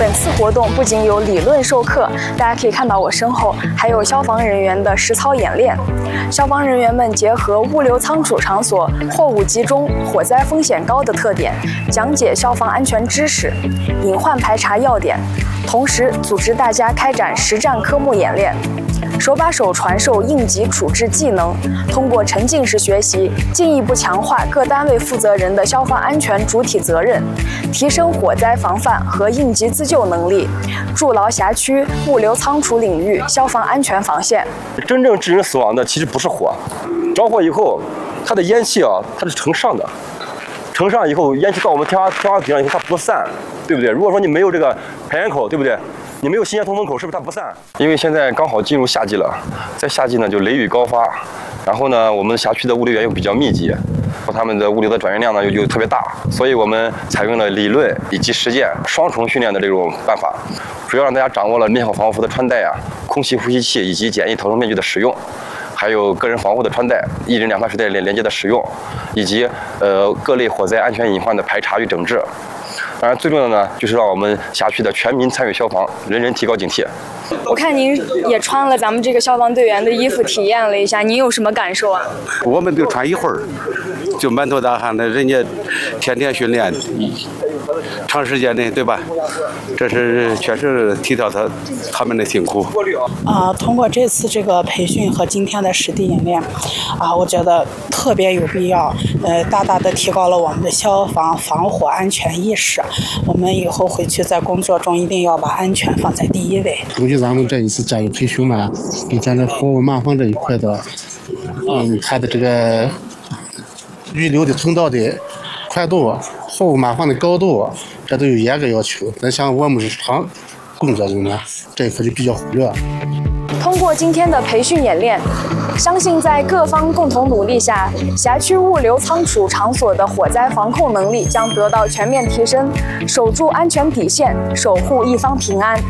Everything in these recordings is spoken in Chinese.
本次活动不仅有理论授课，大家可以看到我身后还有消防人员的实操演练。消防人员们结合物流仓储场所货物集中、火灾风险高的特点，讲解消防安全知识、隐患排查要点，同时组织大家开展实战科目演练，手把手传授应急处置技能，通过沉浸式学习，进一步强化各单位负责人的消防安全主体责任，提升火灾防范和应急自救能力，筑牢辖区物流仓储领域消防安全防线。 真正致人死亡的其实不是火，着火以后，它的烟气它是呈上的，呈上以后，烟气到我们天花板上以后它不散，对不对？如果说你没有这个排烟口，对不对？你没有新鲜通风口，是不是它不散？因为现在刚好进入夏季了，在夏季呢就雷雨高发，然后呢我们辖区的物流园又比较密集，他们的物流的转运量呢又特别大，所以我们采用了理论以及实践双重训练的这种办法，主要让大家掌握了灭火防护服的穿戴空气呼吸器以及简易逃生面具的使用，还有个人防护的穿戴、一人两套式带连接的使用，以及各类火灾安全隐患的排查与整治。当然，最重要的呢，就是让我们辖区的全民参与消防，人人提高警惕。 我看您也穿了咱们这个消防队员的衣服，体验了一下，您有什么感受啊？ 我们就穿一会儿，就满头大汗的，人家天天训练，长时间的，对吧？这是确实体谅他们的辛苦。 通过这次这个培训和今天的实地演练，我觉得特别有必要，大大的提高了我们的消防防火安全意识。我们以后回去在工作中一定要把安全放在第一位。 根据咱们这一次教育培训嘛，给咱的火物慢放这一块的，它的这个预留的通道的宽度、货物慢放的高度，这都有严格要求。咱像我们日常工作中呢，这一块就比较忽略。 通过今天的培训演练，相信在各方共同努力下，辖区物流仓储场所的火灾防控能力将得到全面提升，守住安全底线，守护一方平安。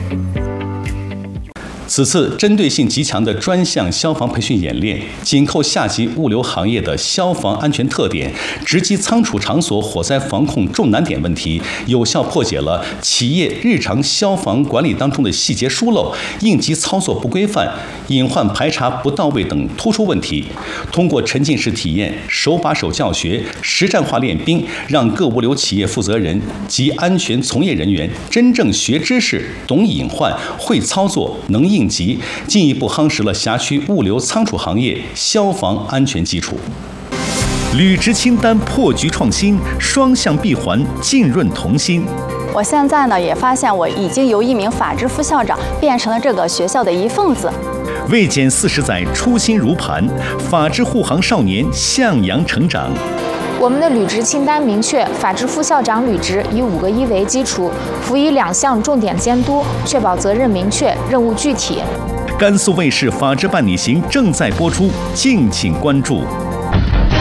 此次针对性极强的专项消防培训演练，紧扣下级物流行业的消防安全特点，直击仓储场所火灾防控重难点问题，有效破解了企业日常消防管理当中的细节疏漏、应急操作不规范、隐患排查不到位等突出问题。通过沉浸式体验、手把手教学、实战化练兵，让各物流企业负责人及安全从业人员真正学知识、懂隐患、会操作、能应急，进一步夯实了辖区物流仓储行业消防安全基础。履职清单破局创新，双向闭环浸润同心。 我现在呢也发现我已经由一名法制副校长变成了这个学校的一份子。 未减40载，初心如磐，法治护航少年向阳成长。 我们的履职清单明确，法制副校长履职以5个1为基础，辅以2项重点监督，确保责任明确、任务具体。 甘肃卫视法制办理行正在播出，敬请关注。